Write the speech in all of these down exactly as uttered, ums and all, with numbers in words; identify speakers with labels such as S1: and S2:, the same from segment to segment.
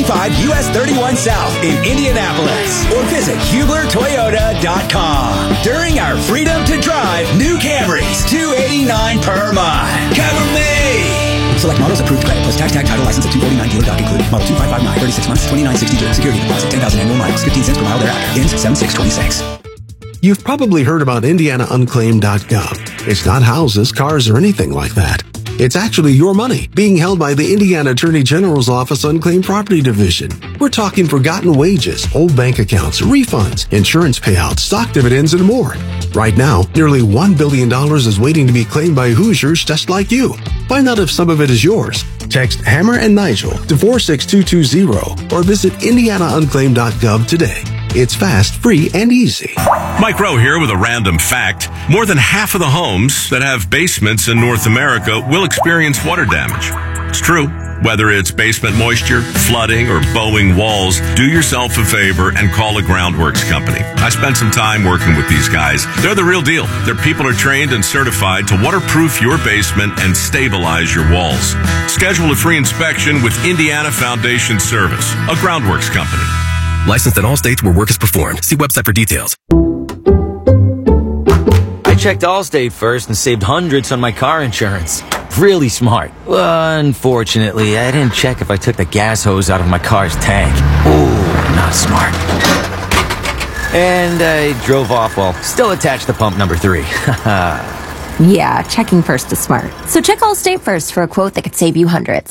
S1: twenty-five U S thirty-one South in Indianapolis. Or visit Hubler Toyota dot com. During our Freedom to Drive new Camrys, two hundred eighty-nine dollars per month. Cover me! Select models approved credit plus tax, tag, title, license at two forty-nine, dealer doc included. Model two five five nine, thirty-six months, twenty-nine sixty-two. Security deposit, ten thousand annual miles, fifteen cents per mile thereafter. Ends seven six twenty-six.
S2: You've probably heard about Indiana Unclaimed dot gov. It's not houses, cars, or anything like that. It's actually your money being held by the Indiana Attorney General's Office Unclaimed Property Division. We're talking forgotten wages, old bank accounts, refunds, insurance payouts, stock dividends, and more. Right now, nearly one billion dollars is waiting to be claimed by Hoosiers just like you. Find out if some of it is yours. Text Hammer and Nigel to four six two two zero or visit Indiana Unclaimed dot gov today. It's fast, free, and easy.
S3: Mike Rowe here with a random fact. More than half of the homes that have basements in North America will experience water damage. It's true. Whether it's basement moisture, flooding, or bowing walls, do yourself a favor and call a Groundworks company. I spent some time working with these guys. They're the real deal. Their people are trained and certified to waterproof your basement and stabilize your walls. Schedule a free inspection with Indiana Foundation Service, a Groundworks company.
S4: Licensed in all states where work is performed. See website for details.
S5: I checked Allstate first and saved hundreds on my car insurance. Really smart. Well, unfortunately, I didn't check if I took the gas hose out of my car's tank. Ooh, not smart. And I drove off while still attached to pump number three.
S6: Yeah, checking first is smart. So check Allstate first for a quote that could save you hundreds.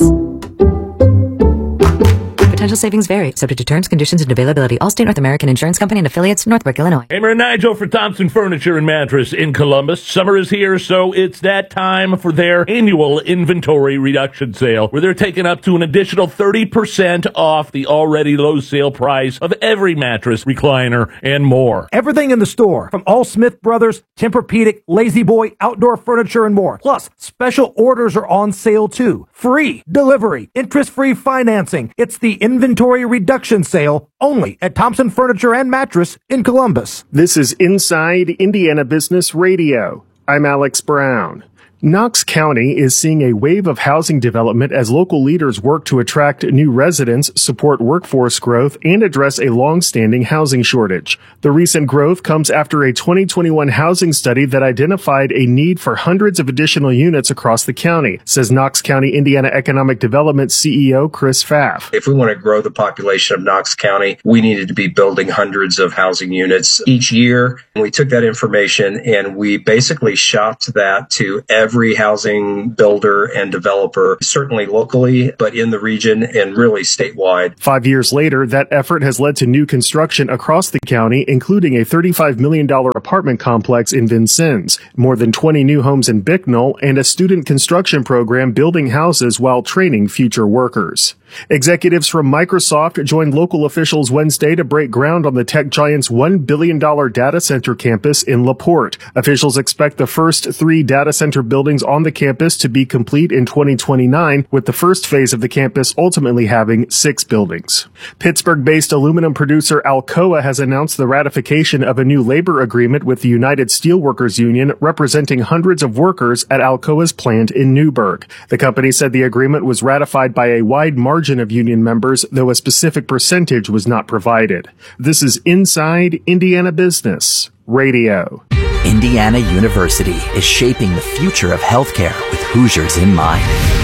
S7: Potential savings vary, subject to terms, conditions, and availability. Allstate North American Insurance Company and affiliates, Northbrook, Illinois.
S8: Hammer and Nigel for Thompson Furniture and Mattress in Columbus. Summer is here, so it's that time for their annual inventory reduction sale, where they're taking up to an additional thirty percent off the already low sale price of every mattress, recliner, and more.
S9: Everything in the store, from all Smith Brothers, Tempur-Pedic, Lazy Boy, outdoor furniture, and more. Plus, special orders are on sale too. Free delivery, interest-free financing. It's the inventory reduction sale only at Thompson Furniture and Mattress in Columbus.
S10: This is Inside Indiana Business Radio. I'm Alex Brown. Knox County is seeing a wave of housing development as local leaders work to attract new residents, support workforce growth, and address a long-standing housing shortage. The recent growth comes after a twenty twenty-one housing study that identified a need for hundreds of additional units across the county, says Knox County, Indiana Economic Development C E O Chris Pfaff.
S11: If we want to grow the population of Knox County, we needed to be building hundreds of housing units each year. And we took that information and we basically shopped that to every every housing builder and developer, certainly locally, but in the region and really statewide.
S10: Five years later, that effort has led to new construction across the county, including a thirty-five million dollars apartment complex in Vincennes, more than twenty new homes in Bicknell, and a student construction program building houses while training future workers. Executives from Microsoft joined local officials Wednesday to break ground on the tech giant's one billion dollars data center campus in LaPorte. Officials expect the first three data center buildings on the campus to be complete in twenty twenty-nine, with the first phase of the campus ultimately having six buildings. Pittsburgh-based aluminum producer Alcoa has announced the ratification of a new labor agreement with the United Steelworkers Union, representing hundreds of workers at Alcoa's plant in Newburgh. The company said the agreement was ratified by a wide margin of union members, though a specific percentage was not provided. This is Inside Indiana Business Radio.
S12: Indiana University is shaping the future of healthcare with Hoosiers in mind.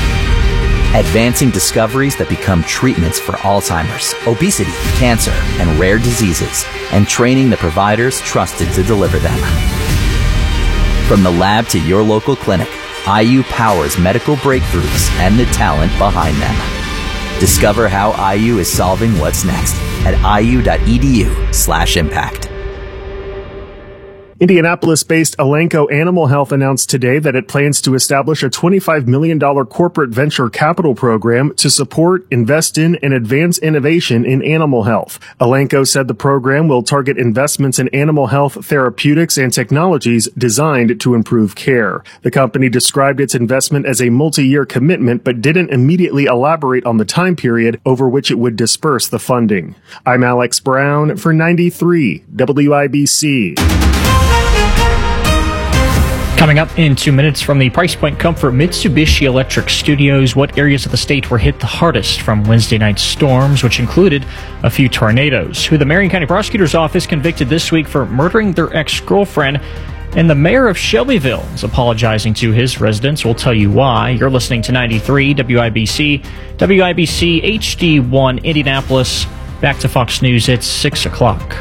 S12: Advancing discoveries that become treatments for Alzheimer's, obesity, cancer, and rare diseases, and training the providers trusted to deliver them. From the lab to your local clinic, I U powers medical breakthroughs and the talent behind them. Discover how I U is solving what's next at iu.edu slash impact.
S10: Indianapolis-based Elanco Animal Health announced today that it plans to establish a twenty-five million dollars corporate venture capital program to support, invest in, and advance innovation in animal health. Elanco said the program will target investments in animal health therapeutics and technologies designed to improve care. The company described its investment as a multi-year commitment, but didn't immediately elaborate on the time period over which it would disperse the funding. I'm Alex Brown for ninety-three W I B C.
S13: Coming up in two minutes from the Price Point Comfort Mitsubishi Electric Studios, what areas of the state were hit the hardest from Wednesday night's storms, which included a few tornadoes. Who the Marion County Prosecutor's Office convicted this week for murdering their ex-girlfriend. And the mayor of Shelbyville is apologizing to his residents. We'll tell you why. You're listening to ninety-three W I B C, W I B C H D one Indianapolis. Back to Fox News at six o'clock.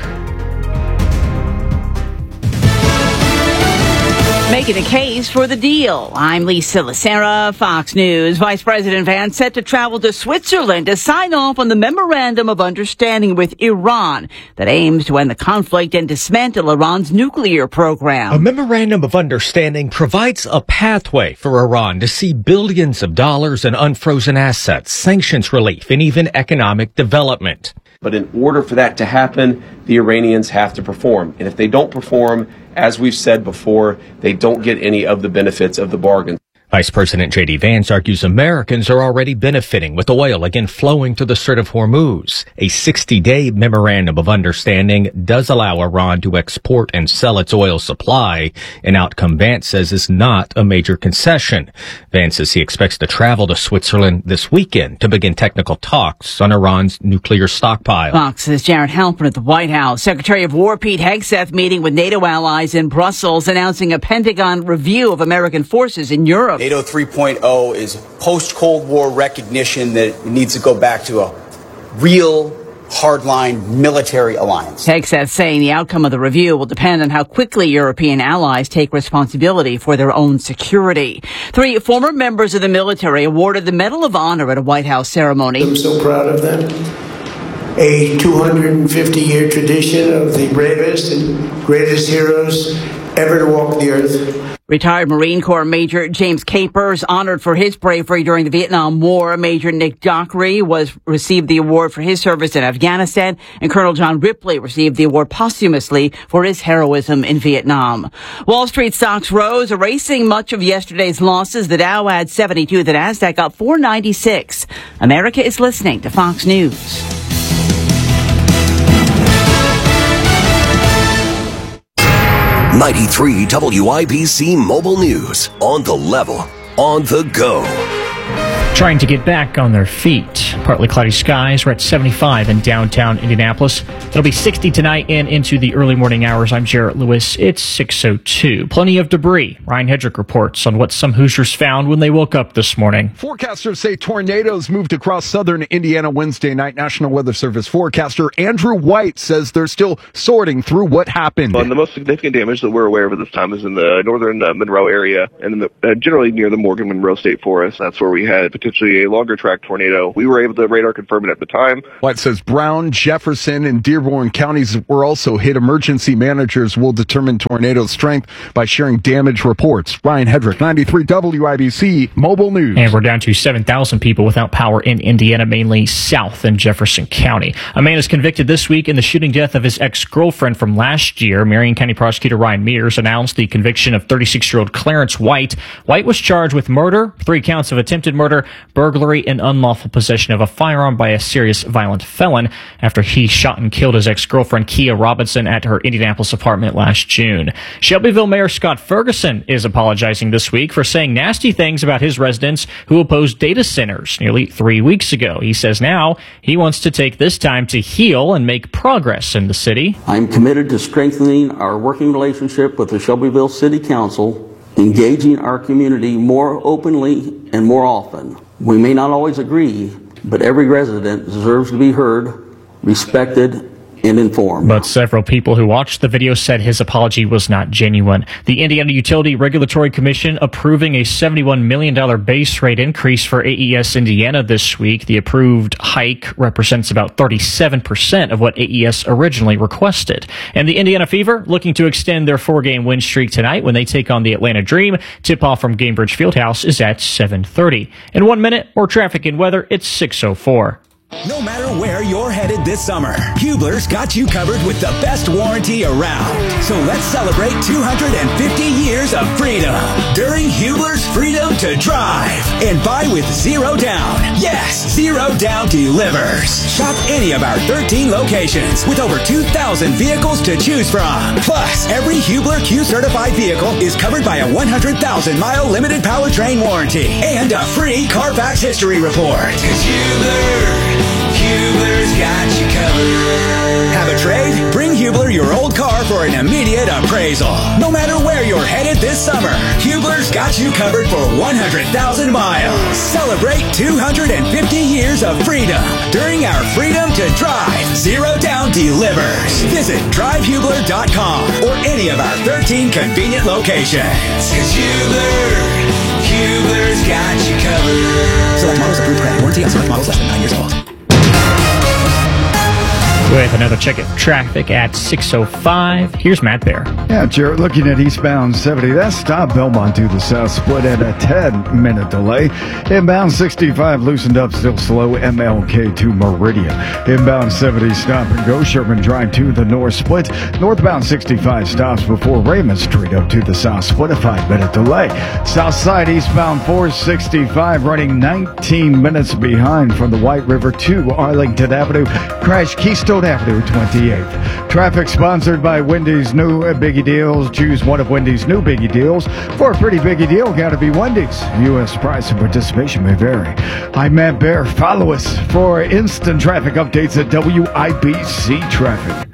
S14: Making a case for the deal. I'm Lisa Lacera, Fox News. Vice President Vance set to travel to Switzerland to sign off on the Memorandum of Understanding with Iran that aims to end the conflict and dismantle Iran's nuclear program.
S15: A Memorandum of Understanding provides a pathway for Iran to see billions of dollars in unfrozen assets, sanctions relief, and even economic development.
S16: But in order for that to happen, the Iranians have to perform. And if they don't perform, as we've said before, they don't get any of the benefits of the bargain.
S15: Vice President J D. Vance argues Americans are already benefiting with oil again flowing through the Strait of Hormuz. A sixty-day memorandum of understanding does allow Iran to export and sell its oil supply, an outcome Vance says is not a major concession. Vance says he expects to travel to Switzerland this weekend to begin technical talks on Iran's nuclear stockpile.
S14: Fox's Jared Halpern at the White House. Secretary of War Pete Hegseth meeting with NATO allies in Brussels, announcing a Pentagon review of American forces in Europe.
S17: NATO three point oh is post-Cold War recognition that it needs to go back to a real hardline military alliance.
S14: Hegseth saying the outcome of the review will depend on how quickly European allies take responsibility for their own security. Three former members of the military awarded the Medal of Honor at a White House ceremony.
S18: I'm so proud of them. A two hundred fifty year tradition of the bravest and greatest heroes ever to walk the earth.
S14: Retired Marine Corps Major James Capers honored for his bravery during the Vietnam War. Major Nick Dockery was received the award for his service in Afghanistan, and Colonel John Ripley received the award posthumously for his heroism in Vietnam. Wall Street stocks rose, erasing much of yesterday's losses. The Dow had seventy-two, the Nasdaq up four ninety-six. America is listening to Fox News.
S19: ninety-three W I B C Mobile News. On the level, on the go.
S13: Trying to get back on their feet. Partly cloudy skies. We're at seventy-five in downtown Indianapolis. It'll be sixty tonight and into the early morning hours. I'm Jarrett Lewis. It's six oh two. Plenty of debris. Ryan Hedrick reports on what some Hoosiers found when they woke up this morning.
S20: Forecasters say tornadoes moved across southern Indiana Wednesday night. National Weather Service forecaster Andrew White says they're still sorting through what happened.
S21: Well, the most significant damage that we're aware of at this time is in the northern uh, Monroe area and in the, uh, generally near the Morgan Monroe State Forest. That's where we had potentially a longer track tornado. We were able to radar confirm it at the time.
S20: White says Brown, Jefferson, and Dearborn counties were also hit. Emergency managers will determine tornado strength by sharing damage reports. Ryan Hedrick, ninety-three W I B C Mobile News.
S13: And we're down to seven thousand people without power in Indiana, mainly south in Jefferson County. A man is convicted this week in the shooting death of his ex-girlfriend from last year. Marion County Prosecutor Ryan Mears announced the conviction of thirty-six-year-old Clarence White. White was charged with murder, three counts of attempted murder, burglary, and unlawful possession of a firearm by a serious violent felon after he shot and killed his ex-girlfriend Kia Robinson at her Indianapolis apartment last June. Shelbyville Mayor Scott Ferguson is apologizing this week for saying nasty things about his residents who opposed data centers nearly three weeks ago. He says now he wants to take this time to heal and make progress in the city.
S22: I'm committed to strengthening our working relationship with the Shelbyville City Council, engaging our community more openly and more often. We may not always agree, but every resident deserves to be heard, respected, and informed.
S13: But several people who watched the video said his apology was not genuine. The Indiana Utility Regulatory Commission approving a seventy-one million dollars base rate increase for A E S Indiana this week. The approved hike represents about thirty-seven percent of what A E S originally requested. And the Indiana Fever looking to extend their four-game win streak tonight when they take on the Atlanta Dream. Tip-off from Gainbridge Fieldhouse is at seven thirty. In one minute, more traffic and weather. It's six oh four.
S1: No matter where you're headed this summer, Hubler's got you covered with the best warranty around. So let's celebrate two hundred fifty years of freedom during Hubler's Freedom to Drive. And buy with zero down. Yes, zero down delivers. Shop any of our thirteen locations with over two thousand vehicles to choose from. Plus, every Hubler Q-certified vehicle is covered by a one hundred thousand mile limited powertrain warranty and a free Carfax history report. 'Cause Hubler... Hubler's got you covered. Have a trade? Bring Hubler your old car for an immediate appraisal. No matter where you're headed this summer, Hubler's got you covered for one hundred thousand miles. Celebrate two hundred fifty years of freedom during our Freedom to Drive. Zero down delivers. Visit drive hubler dot com or any of our thirteen convenient locations. 'Cause Hubler, Hubler's got you covered. Select models approved credit. Warranty on select models less than nine years old.
S13: With another check of traffic at six oh five, here's Matt Bear.
S2: Yeah, Jared, looking at eastbound seventy, that stop Belmont to the south split at a ten minute delay. Inbound sixty-five loosened up, still slow, M L K to Meridian. Inbound seventy stop and go, Sherman Drive to the north split. Northbound sixty-five stops before Raymond Street up to the south split, a five minute delay. South side eastbound four sixty-five running nineteen minutes behind from the White River to Arlington Avenue. Crash Keystone Avenue twenty-eighth. Traffic sponsored by Wendy's new Biggie Deals. Choose one of Wendy's new Biggie Deals. For a pretty Biggie deal, gotta be Wendy's. U S price and participation may vary. I'm Matt Bear. Follow us for instant traffic updates at W I B C Traffic.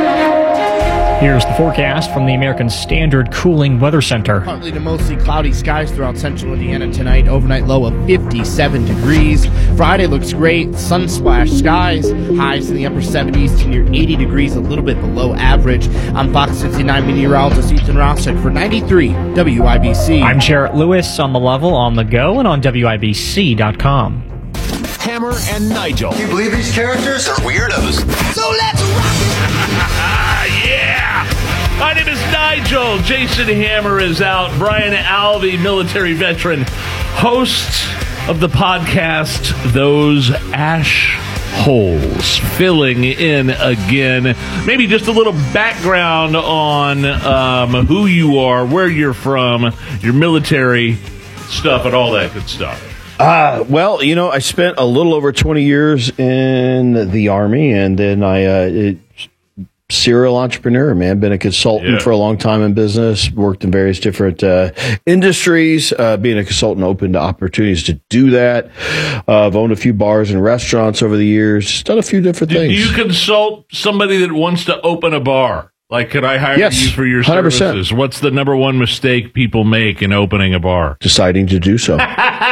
S13: Here's the forecast from the American Standard Cooling Weather Center.
S23: Partly to mostly cloudy skies throughout central Indiana tonight. Overnight low of fifty-seven degrees. Friday looks great. Sunsplashed skies. Highs in the upper seventies to near eighty degrees, a little bit below average. I'm Fox sixty-nine meteorologist Ethan Rossick for ninety-three W I B C.
S13: I'm Jarrett Lewis on the level, on the go, and on W I B C dot com.
S24: Hammer and Nigel.
S25: Do you believe these characters are weirdos?
S24: So let's rock it!
S8: Yeah! My name is Nigel. Jason Hammer is out. Brian Alvey, military veteran, host of the podcast Those Ash Holes, filling in again. Maybe just a little background on um, who you are, where you're from, your military stuff, and all that good stuff.
S26: Uh, well, you know, I spent a little over twenty years in the Army, and then I, uh, it, serial entrepreneur, man. Been a consultant
S8: Yeah.
S26: for a long time in business, worked in various different uh, industries, uh, being a consultant, open to opportunities to do that. Uh, I've owned a few bars and restaurants over the years, just done a few different
S8: Do
S26: things.
S8: you consult somebody that wants to open a bar? Like, could I hire
S26: Yes,
S8: you for your
S26: one hundred percent.
S8: services? What's the number one mistake people make in opening a bar?
S26: Deciding to do so.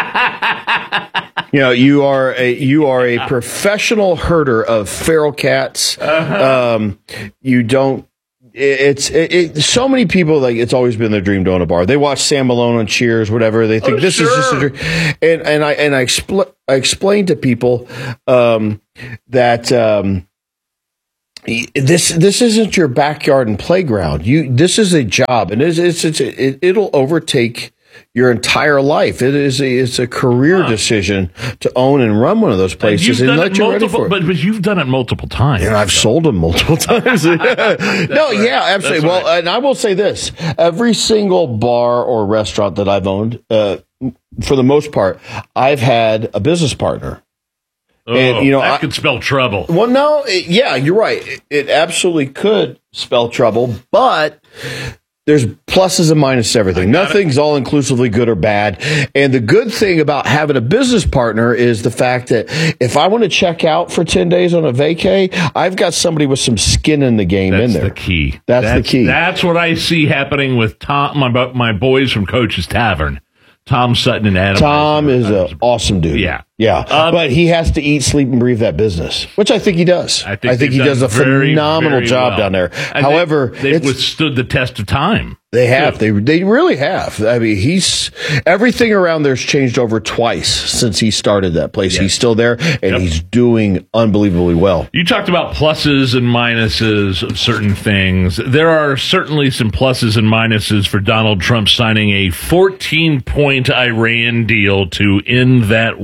S26: You know, you are a you are a professional herder of feral cats.
S8: Uh-huh. Um,
S26: you don't. It's it, it, so many people, like, it's always been their dream to own a bar. They watch Sam Malone on Cheers, whatever. They think
S8: Oh,
S26: this is just a
S8: sure.
S26: dream. And and I and I, expl- I explain to people um, that. Um, This this isn't your backyard and playground. You this is a job, and it's, it's, it's it, it'll overtake your entire life. It is a, it's a career decision to own and run one of those places, and,
S8: done
S26: let
S8: it
S26: you ready
S8: multiple,
S26: for it.
S8: but, but you've done it multiple times.
S26: And I've sold them multiple times. no, yeah, absolutely. Well, and I will say this: every single bar or restaurant that I've owned, uh, for the most part, I've had a business partner.
S8: Oh,
S26: And, you know,
S8: that
S26: I-
S8: could spell trouble.
S26: Well, no, it, yeah, you're right. It, it absolutely could spell trouble, but there's pluses and minuses to everything. Nothing's all inclusively good or bad. And the good thing about having a business partner is the fact that if I want to check out for ten days on a vacay, I've got somebody with some skin in the game
S8: That's
S26: in there.
S8: the key.
S26: That's,
S8: That's
S26: the key.
S8: That's what I see happening with Tom, my bu- my boys from Coach's Tavern, Tom Sutton and Adam.
S26: Tom is an awesome dude.
S8: Yeah.
S26: Yeah.
S8: Um,
S26: but he has to eat, sleep, and breathe that business, which I think he does.
S8: I think, they've
S26: he
S8: done
S26: does a
S8: very,
S26: phenomenal
S8: very
S26: job
S8: well.
S26: down there.
S8: And
S26: However,
S8: they, they've
S26: it's-
S8: withstood the test of time.
S26: They have. They they really have. I mean, he's everything around there's changed over twice since he started that place. He's still there, and
S8: Yep.
S26: he's doing unbelievably well.
S8: You talked about pluses and minuses of certain things. There are certainly some pluses and minuses for Donald Trump signing a fourteen-point Iran deal to end that war.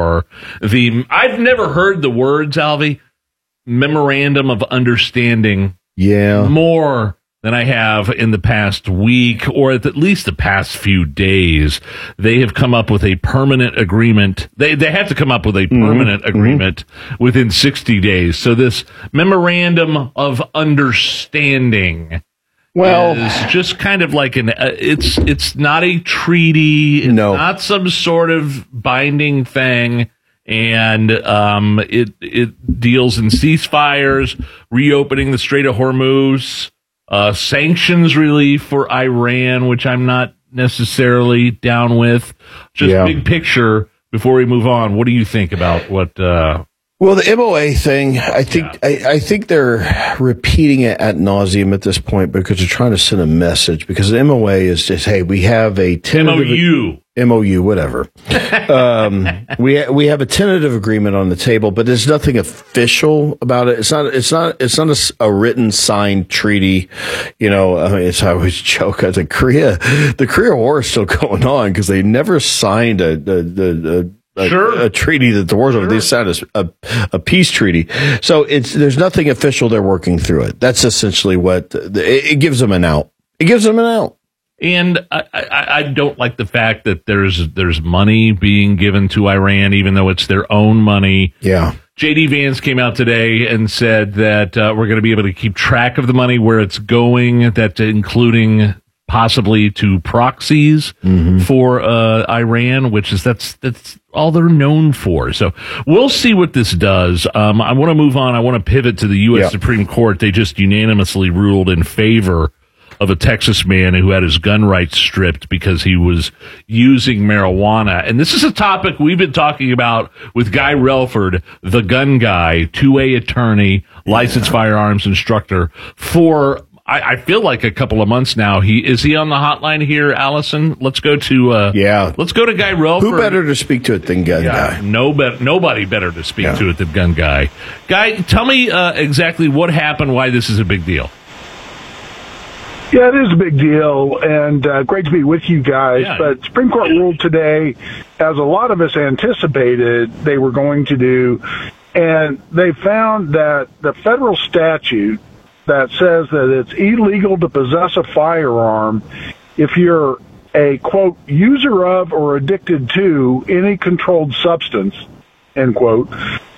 S8: for the, I've never heard the words, Alvy, memorandum of understanding.
S26: Yeah.
S8: More than I have in the past week, or at least the past few days. They have come up with a permanent agreement. They they have to come up with a permanent mm-hmm. agreement mm-hmm. within sixty days. So this memorandum of understanding
S26: well,
S8: is just kind of like an, uh, it's it's not a treaty. It's
S26: no.
S8: not some sort of binding thing. And um, it it deals in ceasefires, reopening the Strait of Hormuz, uh, sanctions relief for Iran, which I'm not necessarily down with. Just
S26: yeah.
S8: big picture before we move on. What do you think about what? Uh,
S26: well, the M O A thing, I think yeah. I, I think they're repeating it ad nauseum at this point because they're trying to send a message. Because the M O A is just, hey, we have a tentative
S8: M O U.
S26: M O U, whatever. um, we we have a tentative agreement on the table, but there's nothing official about it. It's not. It's not. It's not a, a written, signed treaty. You know, I mean, it's I always joke. I think Korea, the Korea War is still going on because they never signed a a, a, a,
S8: sure.
S26: a, a treaty that the war's over. Sure. They signed a, a a peace treaty. So it's there's nothing official. They're working through it. That's essentially what the, it, it gives them an out. It gives them an out.
S8: And I, I, I don't like the fact that there's there's money being given to Iran, even though it's their own money.
S26: Yeah.
S8: J D Vance came out today and said that uh, we're going to be able to keep track of the money, where it's going, that including possibly to proxies mm-hmm. for uh, Iran, which is that's that's all they're known for. So we'll see what this does. Um, I want to move on. I want to pivot to the U S Yeah. Supreme Court. They just unanimously ruled in favor of a Texas man who had his gun rights stripped because he was using marijuana. And this is a topic we've been talking about with Guy Relford, the gun guy, two-way attorney, licensed firearms instructor, for, I, I feel like a couple of months now. He is he on the hotline here, Allison? Let's go to uh,
S26: yeah.
S8: Let's go to Guy Relford.
S26: Who better to speak to it than Gun
S8: yeah,
S26: Guy?
S8: No, be- nobody better to speak
S26: yeah.
S8: to it than Gun Guy. Guy, tell me uh, exactly what happened, why this is a big deal.
S3: Yeah, it is a big deal, and uh, great to be with you guys.
S8: Yeah.
S3: But Supreme Court ruled today, as a lot of us anticipated they were going to do, and they found that the federal statute that says that it's illegal to possess a firearm if you're a, quote, user of or addicted to any controlled substance, end quote,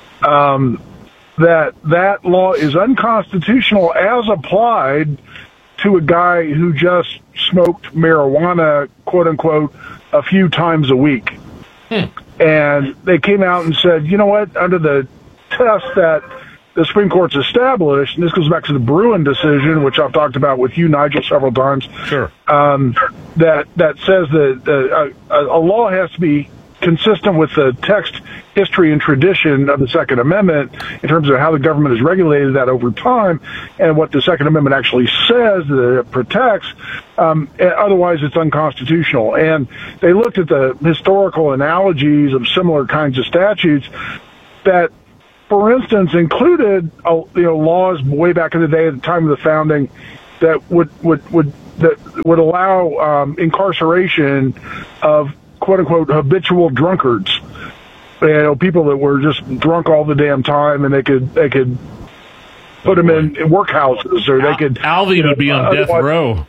S3: um, that that law is unconstitutional as applied to a guy who just smoked marijuana, quote unquote, a few times a week. Hmm. And they came out and said, you know what, under the test that the Supreme Court's established, and this goes back to the Bruin decision, which I've talked about with you, Nigel, several times.
S8: Sure.
S3: Um, that, that says that uh, a, a law has to be consistent with the text, history, and tradition of the Second Amendment in terms of how the government has regulated that over time and what the Second Amendment actually says that it protects. Um, otherwise, it's unconstitutional. And they looked at the historical analogies of similar kinds of statutes that, for instance, included uh, you know laws way back in the day at the time of the founding that would would would that would allow um, incarceration of quote unquote habitual drunkards, you know, people that were just drunk all the damn time, and they could they could put them in, in workhouses, or they
S8: Al-
S3: could.
S8: Alvy
S3: you know,
S8: would be on
S3: uh,
S8: death
S3: uh,
S8: row.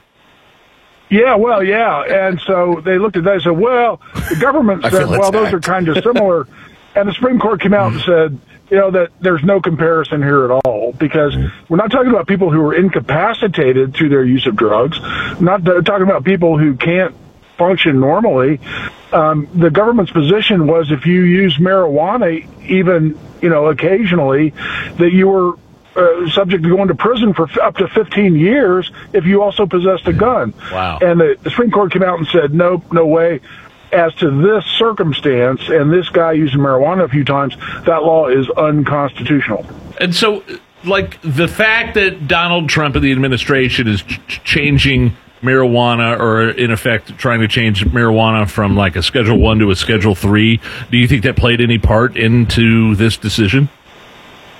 S3: Yeah, well, yeah, and so they looked at that and said, well, the government
S26: I
S3: said,
S26: feel
S3: well,
S26: attacked.
S3: those are kind of similar, and the Supreme Court came out and said, you know, that there's no comparison here at all, because we're not talking about people who are incapacitated through their use of drugs, not talking about people who can't function normally. Um, the government's position was if you use marijuana, even, you know, occasionally, that you were uh, subject to going to prison for f- up to fifteen years if you also possessed a gun.
S8: Wow.
S3: And the, the Supreme Court came out and said, nope, no way. As to this circumstance and this guy using marijuana a few times, that law is unconstitutional.
S8: And so, like, the fact that Donald Trump and the administration is ch- changing marijuana, or in effect trying to change marijuana from like a Schedule One to a Schedule Three, do you think that played any part into this decision?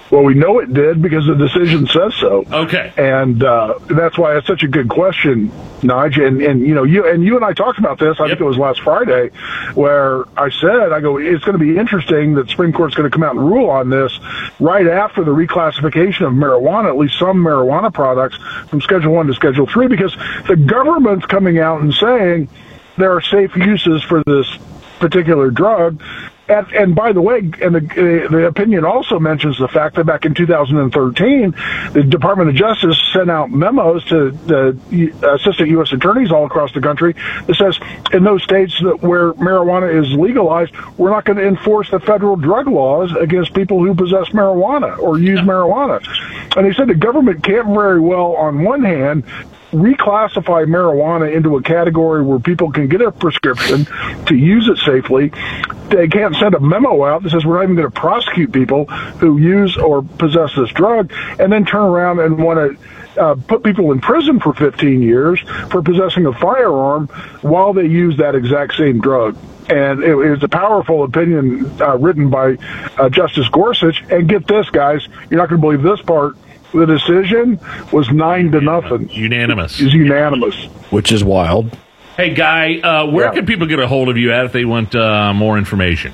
S3: Well, we know it did because the decision says so.
S8: Okay.
S3: And uh, that's why it's such a good question, Nigel. And, and, you know, you and you and I talked about this, I yep. think it was last Friday, where I said, I go, it's going to be interesting that Supreme Court's going to come out and rule on this right after the reclassification of marijuana, at least some marijuana products, from Schedule one to Schedule three, because the government's coming out and saying there are safe uses for this particular drug. And, and by the way, and the, uh, the opinion also mentions the fact that back in two thousand thirteen, the Department of Justice sent out memos to the assistant U S attorneys all across the country that says in those states that where marijuana is legalized, we're not going to enforce the federal drug laws against people who possess marijuana or use marijuana. And he said the government can't very well, on one hand, reclassify marijuana into a category where people can get a prescription to use it safely. They can't send a memo out that says we're not even going to prosecute people who use or possess this drug, and then turn around and want to uh, put people in prison for fifteen years for possessing a firearm while they use that exact same drug. And it, it was a powerful opinion uh, written by uh, Justice Gorsuch. And get this, guys, you're not going to believe this part. The decision was nine to nothing.
S8: Unanimous.
S3: It's unanimous.
S26: Which is wild.
S8: Hey, Guy, uh, where
S3: yeah.
S8: can people get a hold of you at if they want uh, more information?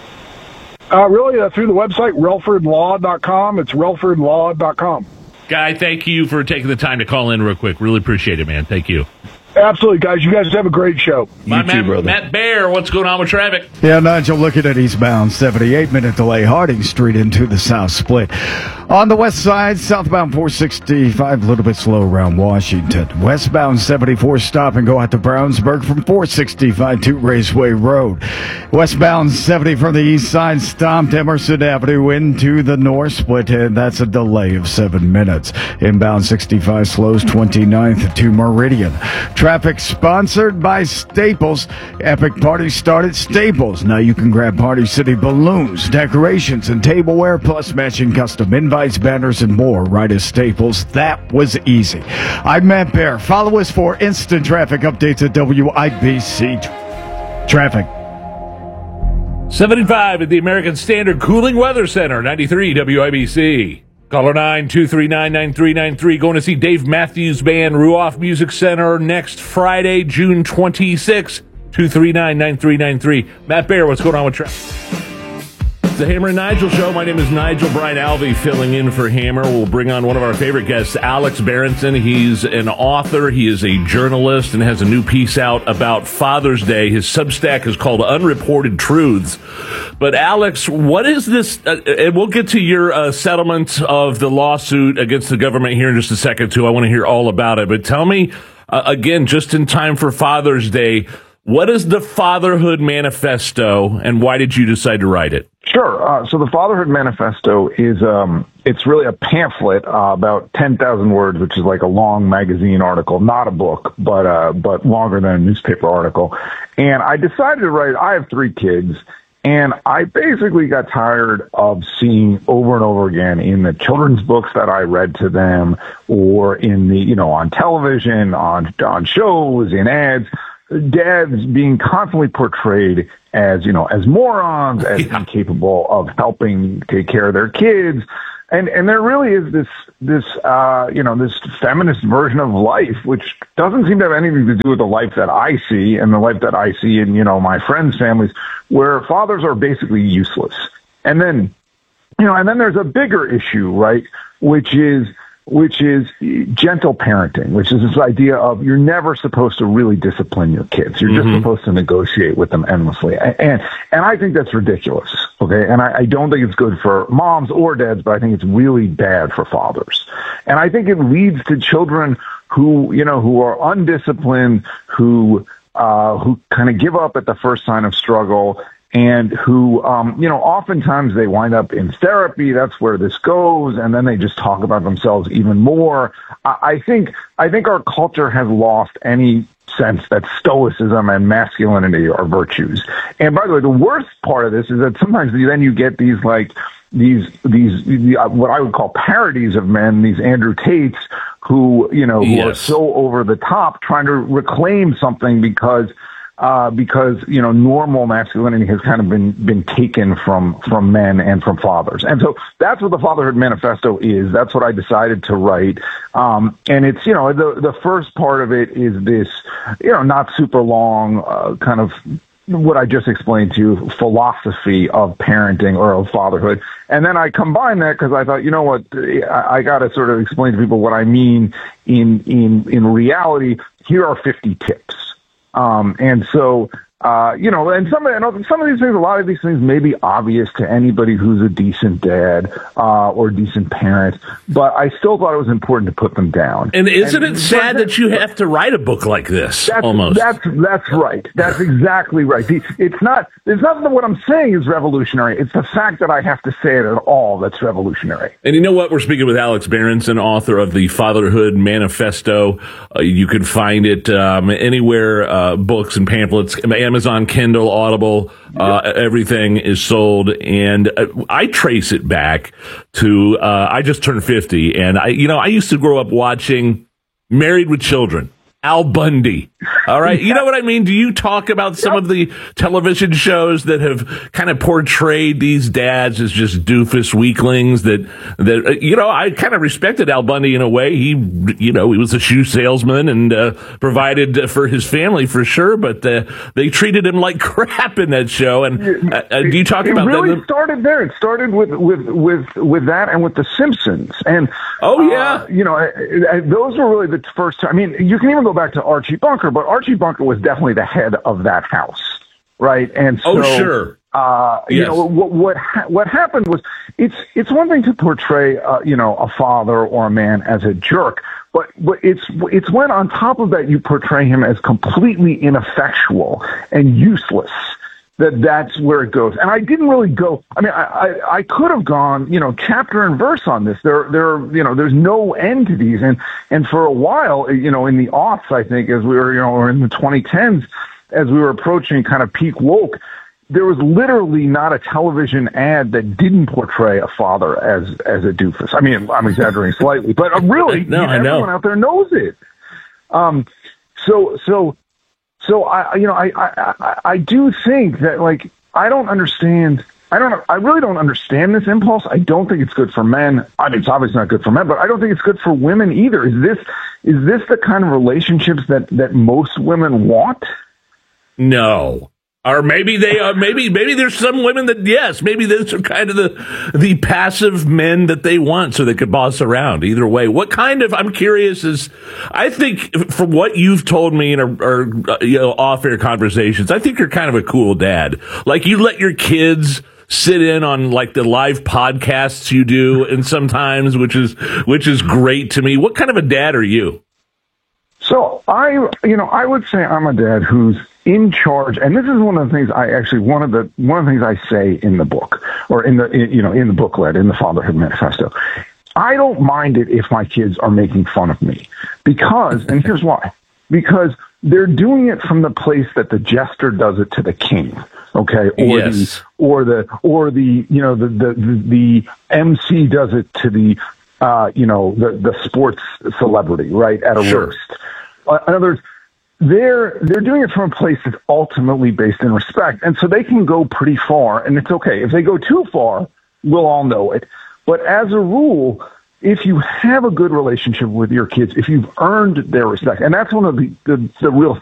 S3: Uh, really, uh, through the website, relford law dot com. It's relford law dot com.
S8: Guy, thank you for taking the time to call in real quick. Really appreciate it, man. Thank you.
S3: Absolutely, guys. You guys have a great show.
S8: My
S26: you
S8: man,
S26: too, brother.
S8: Matt Bear, what's going on with traffic?
S2: Yeah, Nigel, looking at eastbound seventy-eight minute delay, Harding Street into the South Split. On the west side, southbound four sixty-five, a little bit slow around Washington. Westbound seventy-four, stop and go out to Brownsburg from four sixty-five to Raceway Road. Westbound seventy from the east side, stopped Emerson Avenue into the North Split, and that's a delay of seven minutes. Inbound sixty-five slows twenty-ninth to Meridian. Traffic sponsored by Staples. Epic Party start at Staples. Now you can grab Party City balloons, decorations, and tableware, plus matching custom invites, banners, and more right at Staples. That was easy. I'm Matt Bear. Follow us for instant traffic updates at W I B C Traffic.
S8: seventy-five at the American Standard Cooling Weather Center, ninety-three W I B C. Caller nine two three nine, nine three nine three. Going to see Dave Matthews Band, Ruoff Music Center next Friday, June twenty-sixth. two three nine, nine three nine three. Matt Bear, what's going on with traffic? It's the Hammer and Nigel Show. My name is Nigel. Brian Alvey filling in for Hammer. We'll bring on one of our favorite guests, Alex Berenson. He's an author. He is a journalist and has a new piece out about Father's Day. His Substack is called Unreported Truths. But Alex, what is this? Uh, and we'll get to your uh, settlement of the lawsuit against the government here in just a second, too. I want to hear all about it. But tell me, uh, again, just in time for Father's Day, what is the Fatherhood Manifesto, and why did you decide to write it?
S4: Sure. Uh, so the Fatherhood Manifesto is, um, it's really a pamphlet, uh, about ten thousand words, which is like a long magazine article, not a book, but, uh, but longer than a newspaper article. And I decided to write, I have three kids, and I basically got tired of seeing over and over again in the children's books that I read to them, or in the, you know, on television, on, on shows, in ads, dads being constantly portrayed as, you know, as morons, as yeah. incapable of helping take care of their kids. And, and there really is this, this, uh, you know, this feminist version of life, which doesn't seem to have anything to do with the life that I see and the life that I see in, you know, my friends' families, where fathers are basically useless. And then, you know, and then there's a bigger issue, right? Which is, which is gentle parenting, which is this idea of you're never supposed to really discipline your kids. You're mm-hmm. just supposed to negotiate with them endlessly. And, and I think that's ridiculous. Okay. And I, I don't think it's good for moms or dads, but I think it's really bad for fathers. And I think it leads to children who, you know, who are undisciplined, who, uh, who kind of give up at the first sign of struggle, and who, um, you know, oftentimes they wind up in therapy. That's where this goes. And then they just talk about themselves even more. I, I think, I think our culture has lost any sense that stoicism and masculinity are virtues. And by the way, the worst part of this is that sometimes then you get these like, these, these, the, uh, what I would call parodies of men, these Andrew Tates who, you know, who yes. are so over the top trying to reclaim something because uh, because, you know, normal masculinity has kind of been, been taken from, from men and from fathers. And so that's what the Fatherhood Manifesto is. That's what I decided to write. Um, and it's, you know, the, the first part of it is this, you know, not super long, uh, kind of what I just explained to you, philosophy of parenting or of fatherhood. And then I combine that because I thought, you know what, I, I got to sort of explain to people what I mean in, in, in reality. Here are fifty tips. Um, and so, uh, you know, and some of, some of these things, a lot of these things may be obvious to anybody who's a decent dad, uh, or decent parent, but I still thought it was important to put them down.
S8: And isn't
S4: and,
S8: it sad that you have to write a book like this?
S4: That's,
S8: almost.
S4: That's, that's right. That's exactly right. It's not, it's not that what I'm saying is revolutionary. It's the fact that I have to say it at all that's revolutionary.
S8: And you know what? We're speaking with Alex Berenson, author of the Fatherhood Manifesto. Uh, you can find it, um, anywhere, uh, books and pamphlets, Amazon, Kindle, Audible, uh, everything is sold. And uh, I trace it back to, uh, I just turned fifty, and I, you know, I used to grow up watching Married with Children, Al Bundy. All right. You know what I mean? Do you talk about some of the television shows that have kind of portrayed these dads as just doofus weaklings that, that, uh, you know, I kind of respected Al Bundy in a way. He, you know, he was a shoe salesman and, uh, provided for his family for sure, but, uh, they treated him like crap in that show. And, uh, uh, do you talk
S4: it
S8: about
S4: really
S8: that?
S4: It really started there. It started with, with, with, with that and with The Simpsons. And,
S8: oh, yeah.
S4: Uh, you know, I, I, those were really the first time. I mean, you can even go back to Archie Bunker, but Archie Bunker was definitely the head of that house, right? And so,
S8: oh, sure.
S4: Uh,
S8: yes.
S4: You know, what what, ha- what happened was it's it's one thing to portray, uh, you know, a father or a man as a jerk, but, but it's it's when on top of that you portray him as completely ineffectual and useless. That that's where it goes. And I didn't really go, I mean, I, I, I could have gone, you know, chapter and verse on this. There, there, you know, there's no end to these. And, and for a while, you know, in the aughts, I think, as we were, you know, or in the twenty tens, as we were approaching kind of peak woke, there was literally not a television ad that didn't portray a father as, as a doofus. I mean, I'm exaggerating slightly, but really,
S8: no,
S4: you know,
S8: I know.
S4: everyone out there knows it. Um, so, so, So I, you know, I, I, I, I do think that, like, I don't understand. I don't. I really don't understand this impulse. I don't think it's good for men. I mean, it's obviously not good for men, but I don't think it's good for women either. Is this is this the kind of relationships that that most women want?
S8: No. Or maybe they are, maybe, maybe there's some women that, yes, maybe those are kind of the, the passive men that they want so they could boss around. Either way, what kind of, I'm curious is, I think from what you've told me in our, our you know, off-air conversations, I think you're kind of a cool dad. Like, you let your kids sit in on like the live podcasts you do and sometimes, which is, which is great to me. What kind of a dad are you?
S4: So I, you know, I would say I'm a dad who's in charge, and this is one of the things I actually one of the one of the things I say in the book, or in the in, you know in the booklet, in the Fatherhood Manifesto. I don't mind it if my kids are making fun of me, because, and here's why, because they're doing it from the place that the jester does it to the king, okay, or
S8: yes.
S4: the or the or the you know the the the, the M C does it to the uh, you know the the sports celebrity, right, at a
S8: sure.
S4: roast. In other words, they're they're doing it from a place that's ultimately based in respect, and so they can go pretty far, and it's okay. If they go too far, we'll all know it. But as a rule, if you have a good relationship with your kids, if you've earned their respect, and that's one of the the, the real